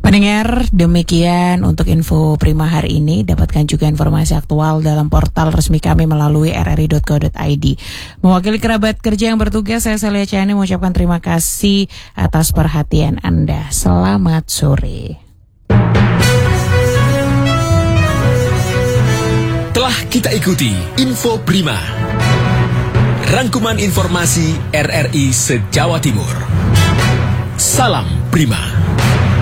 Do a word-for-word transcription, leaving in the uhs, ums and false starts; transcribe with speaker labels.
Speaker 1: Pendengar, demikian untuk info Prima hari ini. Dapatkan juga informasi aktual dalam portal resmi kami melalui r r i dot co dot i d. Mewakili kerabat kerja yang bertugas, saya Celia Chani mengucapkan terima kasih atas perhatian Anda. Selamat sore.
Speaker 2: Telah kita ikuti Info Prima, rangkuman informasi R R I se-Jawa Timur. Salam Prima.